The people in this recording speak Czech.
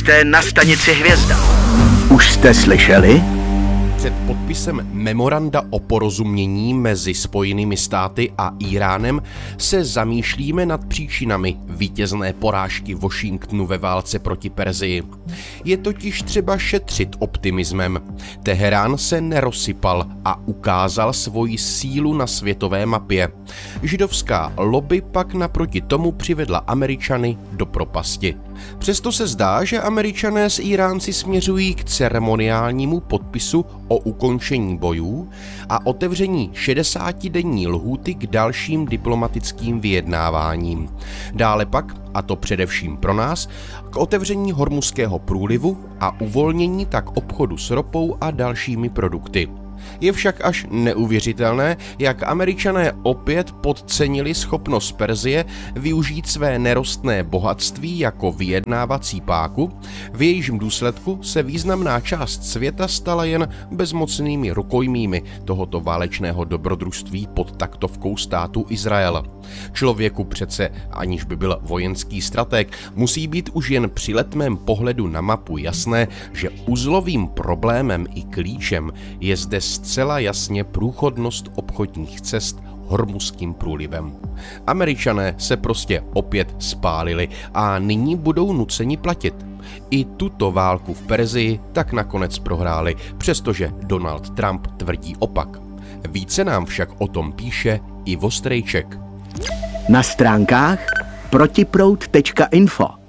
Jste na stanici Hvězda. Už jste slyšeli? Před podpisem memoranda o porozumění mezi Spojenými státy a Íránem se zamýšlíme nad příčinami vítězné porážky Washingtonu ve válce proti Persii. Je totiž třeba šetřit optimismem. Teherán se nerozsypal a ukázal svoji sílu na světové mapě. Židovská lobby pak naproti tomu přivedla Američany do propasti. Přesto se zdá, že Američané s Íránci směřují k ceremoniálnímu podpisu o ukončení bojů a otevření 60denní lhůty k dalším diplomatickým vyjednáváním. Dále pak, a to především pro nás, k otevření Hormuzského průlivu a uvolnění tak obchodu s ropou a dalšími produkty. Je však až neuvěřitelné, jak Američané opět podcenili schopnost Persie využít své nerostné bohatství jako vyjednávací páku, v jejímž důsledku se významná část světa stala jen bezmocnými rukojmími tohoto válečného dobrodružství pod taktovkou státu Izrael. Člověku přece, aniž by byl vojenský stratég, musí být už jen při letmém pohledu na mapu jasné, že uzlovým problémem i klíčem je zde zcela jasně průchodnost obchodních cest Hormuzským průlivem. Američané se prostě opět spálili a nyní budou nuceni platit. I tuto válku v Persii tak nakonec prohráli, přestože Donald Trump tvrdí opak. Více nám však o tom píše Ivo Strejček. Na stránkách protiproud.info